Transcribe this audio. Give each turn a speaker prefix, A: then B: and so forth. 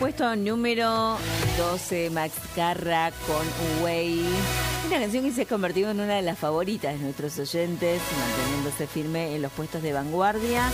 A: puesto número 12, Max Carra con Way. Una canción que se ha convertido en una de las favoritas de nuestros oyentes, manteniéndose firme en los puestos de vanguardia.